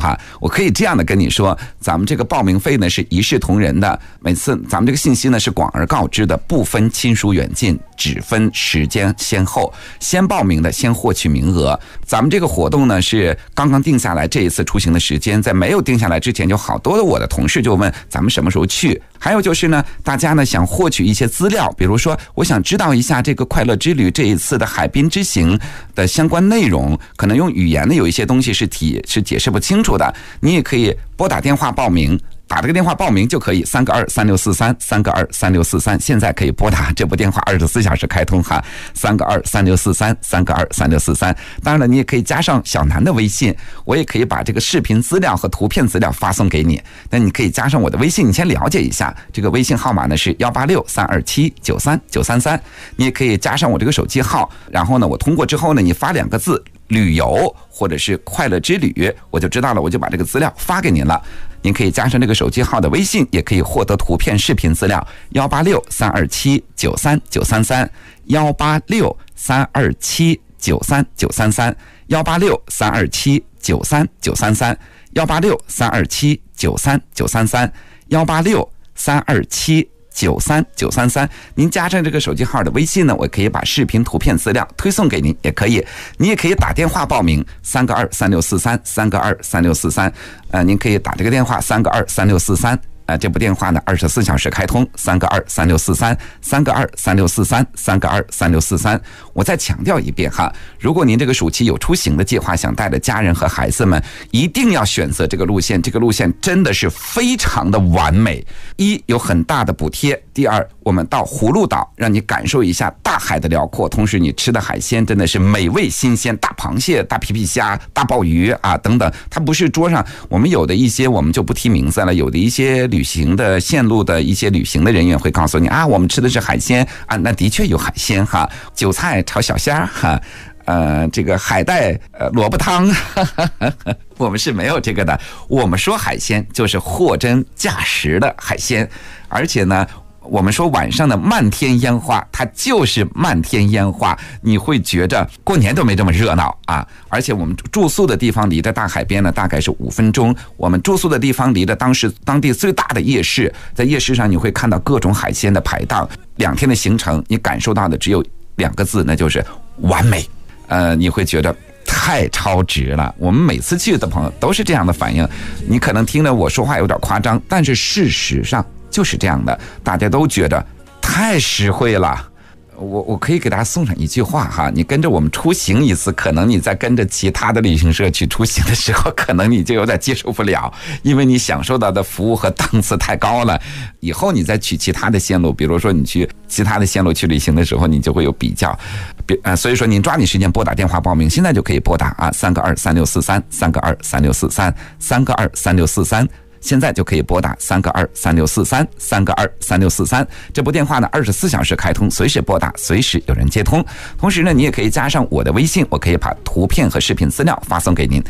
哈，我可以这样的跟你说，咱们这个报名费呢是一视同仁的，每次咱们这个信息呢是广而告之的，不分亲疏远近，只分时间先后，先报名的先获取名额。咱们这个活动呢是刚刚定下来，这一次出行的时间，在没有定下来之前，就好多的我的同事就问咱们什么时候去。还有就是呢，大家呢想获取一些资料，比如说我想知道一下这个快乐之旅这一次的海滨之行的相关内容，可能用语言呢有一些东西是解释不清楚的，你也可以拨打电话报名。打这个电话报名就可以，3个23643，3个23643，现在可以拨打这部电话，24小时开通哈，3个23643，3个23643。当然了，你也可以加上小南的微信，我也可以把这个视频资料和图片资料发送给你。那你可以加上我的微信，你先了解一下，这个微信号码呢是186-327-93933，你也可以加上我这个手机号，然后呢，我通过之后呢，你发2个字旅游或者是快乐之旅，我就知道了，我就把这个资料发给您了。您可以加上这个手机号的微信，也可以获得图片视频资料186-327-933，186-327-933，186-327-933，186-327-933。您加上这个手机号的微信呢，我可以把视频图片资料推送给您，也可以。你也可以打电话报名，3个23643，3个23643。您可以打这个电话3个23643。这部电话呢24小时开通，3个23643，3个23643，3个23643。我再强调一遍哈，如果您这个暑期有出行的计划，想带着家人和孩子们，一定要选择这个路线，这个路线真的是非常的完美。一，有很大的补贴；第二，我们到葫芦岛，让你感受一下大海的辽阔，同时你吃的海鲜真的是美味新鲜，大螃蟹、大皮皮虾、大鲍鱼啊等等，它不是桌上我们有的一些，我们就不提名字了，有的一些旅行的线路的一些旅行的人员会告诉你啊，我们吃的是海鲜啊，那的确有海鲜哈，韭菜炒小虾哈，这个海带萝卜汤，我们是没有这个的。我们说海鲜就是货真价实的海鲜，而且呢，我们说晚上的漫天烟花，它就是漫天烟花，你会觉着过年都没这么热闹啊！而且我们住宿的地方离着大海边呢，大概是5分钟。我们住宿的地方离着当地最大的夜市，在夜市上你会看到各种海鲜的排档。2天的行程，你感受到的只有2个字，那就是完美。你会觉得太超值了。我们每次去的朋友都是这样的反应。你可能听了我说话有点夸张，但是事实上就是这样的，大家都觉得太实惠了。我可以给大家送上一句话哈，你跟着我们出行一次，可能你在跟着其他的旅行社去出行的时候，可能你就有点接受不了，因为你享受到的服务和档次太高了。以后你再去其他的线路，比如说你去其他的线路去旅行的时候，你就会有比较。所以说您抓紧时间拨打电话报名，现在就可以拨打啊，3个23643，3个23643，3个23643。现在就可以拨打3个23643，3个23643。这部电话呢24小时开通，随时拨打，随时有人接通。同时呢，你也可以加上我的微信，我可以把图片和视频资料发送给您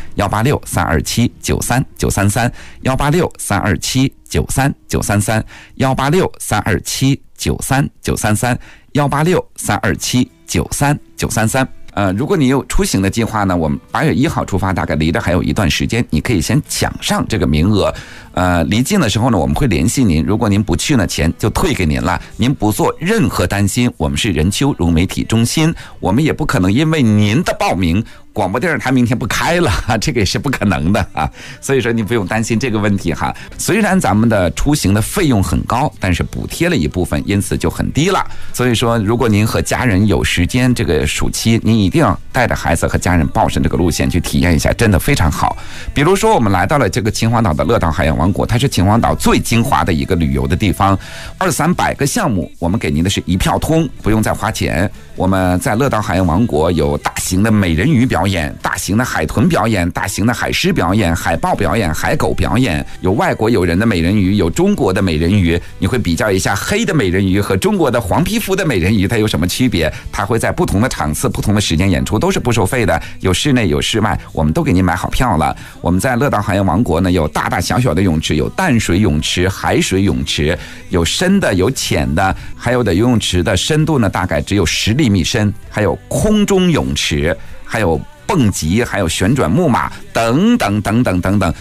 ，186-327-933，186-327-933，186-327-933，186-327-933。如果你有出行的计划呢，我们8月1号出发，大概离得还有一段时间，你可以先抢上这个名额。离近的时候呢，我们会联系您。如果您不去呢，钱就退给您了。您不做任何担心，我们是人丘融媒体中心，我们也不可能因为您的报名，广播电视台明天不开了，这个也是不可能的啊。所以说你不用担心这个问题哈。虽然咱们的出行的费用很高，但是补贴了一部分，因此就很低了。所以说，如果您和家人有时间，这个暑期您一定要带着孩子和家人报上这个路线去体验一下，真的非常好。比如说我们来到了这个秦皇岛的乐岛海洋王国，它是秦皇岛最精华的一个旅游的地方，200-300个项目，我们给您的是一票通，不用再花钱。我们在乐岛海洋王国有大型的美人鱼表演，大型的海豚表演，大型的海狮表演，海豹表演，海狗表演，有外国友人的美人鱼，有中国的美人鱼。你会比较一下黑的美人鱼和中国的黄皮肤的美人鱼，它有什么区别？它会在不同的场次、不同的时间演出，都是不收费的，有室内有室外，我们都给您买好票了。我们在乐岛海洋王国呢，有大大小小的泳池，有淡水泳池、海水泳池，有深的有浅的，还有的游泳池的深度呢大概只有10厘米深，还有空中泳池，还有蹦极，还有旋转木马等等等等等等。